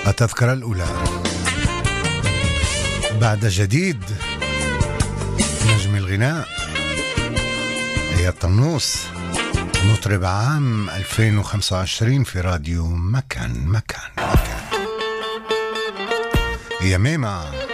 التذكرة الأولى بعد جديد نجم الغناء هي الطنوس، مطرب عام 2025 في راديو مكان. يا ميمة